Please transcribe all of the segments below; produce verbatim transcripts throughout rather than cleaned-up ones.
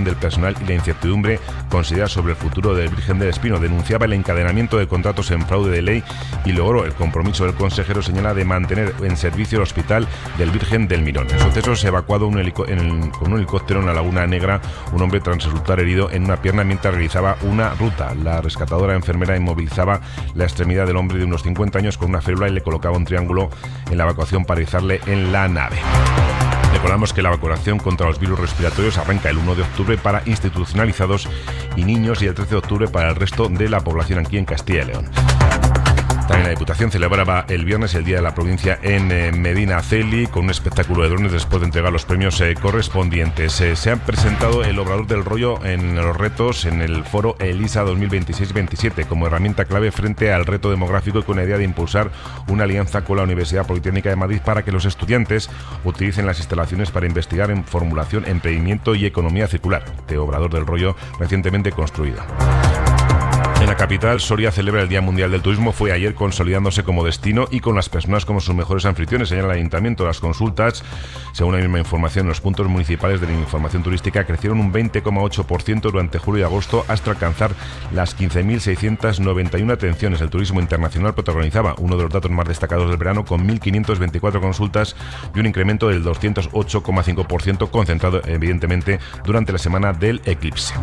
del personal y la incertidumbre considerada sobre el futuro del Virgen del Espino. Denunciaba el encadenamiento de contratos en fraude de ley y logró el compromiso del consejero, señala, de mantener en servicio el hospital del Virgen del Mirón. En suceso se ha evacuado un helico- en el, con un helicóptero en la Laguna Negra un hombre tras resultar herido en una pierna mientras realizaba una ruta. La rescatadora enfermera inmovilizaba la extremidad del hombre de unos cincuenta años con una férula y le colocaba un triángulo en la evacuación para izarle en la nave. Recordamos que la vacunación contra los virus respiratorios arranca el uno de octubre para institucionalizados y niños y el trece de octubre para el resto de la población aquí en Castilla y León. También la Diputación celebraba el viernes el Día de la Provincia en eh, Medinaceli con un espectáculo de drones después de entregar los premios eh, correspondientes. Eh, se han presentado el Obrador del Rollo en los retos en el foro ELISA dos mil veintiséis veintisiete como herramienta clave frente al reto demográfico y con la idea de impulsar una alianza con la Universidad Politécnica de Madrid para que los estudiantes utilicen las instalaciones para investigar en formulación, emprendimiento y economía circular, de Obrador del Rollo recientemente construido. En la capital, Soria celebra el Día Mundial del Turismo. Fue ayer consolidándose como destino y con las personas como sus mejores anfitriones, señala el Ayuntamiento. Las consultas, según la misma información, en los puntos municipales de la información turística crecieron un veinte coma ocho por ciento durante julio y agosto hasta alcanzar las quince mil seiscientas noventa y una atenciones. El turismo internacional protagonizaba uno de los datos más destacados del verano con mil quinientas veinticuatro consultas y un incremento del doscientos ocho coma cinco por ciento concentrado evidentemente durante la semana del eclipse.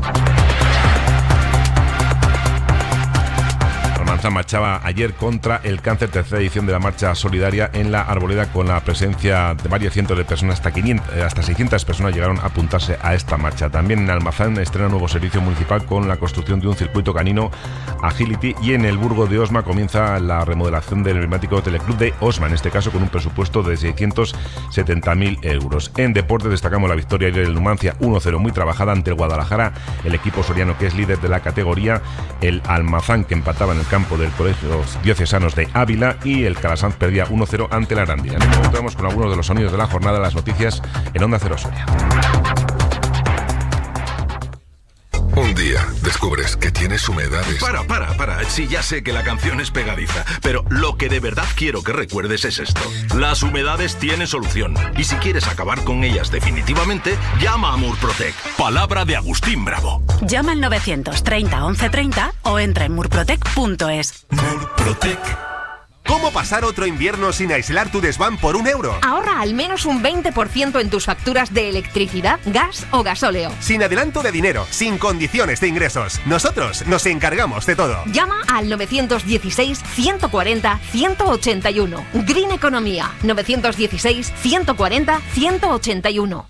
Marchaba ayer contra el cáncer, tercera edición de la marcha solidaria en la Arboleda con la presencia de varios cientos de personas, hasta quinientas, hasta seiscientas personas llegaron a apuntarse a esta marcha. También en Almazán estrena nuevo servicio municipal con la construcción de un circuito canino Agility y en el Burgo de Osma comienza la remodelación del emblemático Teleclub de Osma, en este caso con un presupuesto de seiscientos setenta mil euros. En deporte destacamos la victoria ayer del Numancia uno cero muy trabajada ante el Guadalajara, el equipo soriano que es líder de la categoría, el Almazán que empataba en el campo del Colegio Diocesanos de Ávila y el Calasanz perdía uno cero ante la Arandina. Nos encontramos con algunos de los sonidos de la jornada, las noticias en Onda Cero Soria. Un día descubres que tienes humedades. Para, para, para. Sí, ya sé que la canción es pegadiza, pero lo que de verdad quiero que recuerdes es esto. Las humedades tienen solución. Y si quieres acabar con ellas definitivamente, llama a Murprotec. Palabra de Agustín Bravo. Llama al novecientos treinta once treinta o entra en murprotec punto es. Murprotec. ¿Cómo pasar otro invierno sin aislar tu desván por un euro? Ahorra al menos un veinte por ciento en tus facturas de electricidad, gas o gasóleo. Sin adelanto de dinero, sin condiciones de ingresos. Nosotros nos encargamos de todo. Llama al novecientos dieciséis ciento cuarenta ciento ochenta y uno. Green Economía. novecientos dieciséis ciento cuarenta ciento ochenta y uno.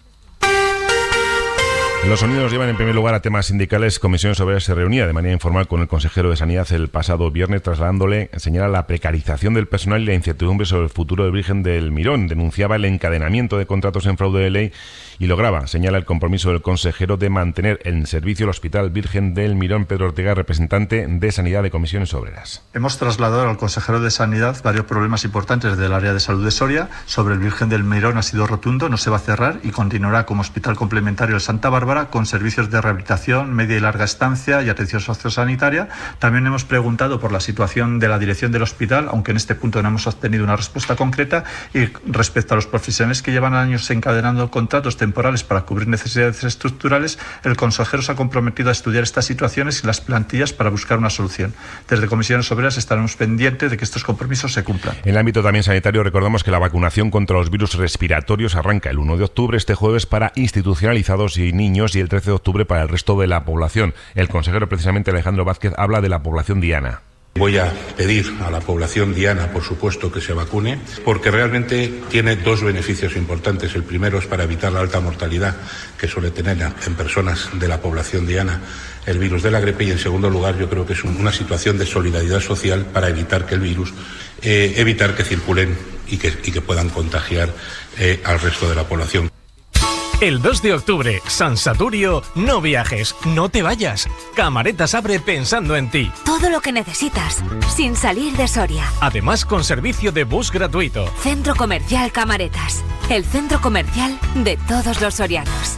Los sonidos llevan en primer lugar a temas sindicales. Comisiones Obreras se reunía de manera informal con el consejero de Sanidad el pasado viernes, trasladándole, señala, la precarización del personal y la incertidumbre sobre el futuro del Virgen del Mirón. Denunciaba el encadenamiento de contratos en fraude de ley y lograba, señala, el compromiso del consejero de mantener en servicio el Hospital Virgen del Mirón. Pedro Ortega, representante de Sanidad de Comisiones Obreras. Hemos trasladado al consejero de Sanidad varios problemas importantes del área de salud de Soria. Sobre el Virgen del Mirón ha sido rotundo, no se va a cerrar y continuará como hospital complementario el Santa Bárbara con servicios de rehabilitación, media y larga estancia y atención sociosanitaria. También hemos preguntado por la situación de la dirección del hospital, aunque en este punto no hemos obtenido una respuesta concreta, y respecto a los profesionales que llevan años encadenando contratos temporales para cubrir necesidades estructurales, el consejero se ha comprometido a estudiar estas situaciones y las plantillas para buscar una solución. Desde Comisiones Obreras estaremos pendientes de que estos compromisos se cumplan. En el ámbito también sanitario, recordamos que la vacunación contra los virus respiratorios arranca el uno de octubre, este jueves, para institucionalizados y niños, y el trece de octubre para el resto de la población. El consejero, precisamente Alejandro Vázquez, habla de la población diana. Voy a pedir a la población diana, por supuesto, que se vacune, porque realmente tiene dos beneficios importantes. El primero es para evitar la alta mortalidad que suele tener en personas de la población diana el virus de la gripe, y en segundo lugar yo creo que es una situación de solidaridad social para evitar que el virus, eh, evitar que circulen y que, y que puedan contagiar eh, al resto de la población. El dos de octubre, San Saturio, no viajes, no te vayas. Camaretas abre pensando en ti. Todo lo que necesitas, sin salir de Soria. Además, con servicio de bus gratuito. Centro Comercial Camaretas, el centro comercial de todos los sorianos.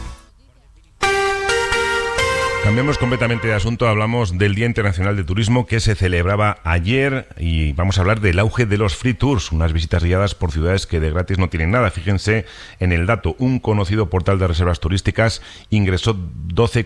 Cambiamos completamente de asunto, hablamos del Día Internacional de Turismo que se celebraba ayer y vamos a hablar del auge de los free tours, unas visitas guiadas por ciudades que de gratis no tienen nada. Fíjense en el dato, un conocido portal de reservas turísticas ingresó doce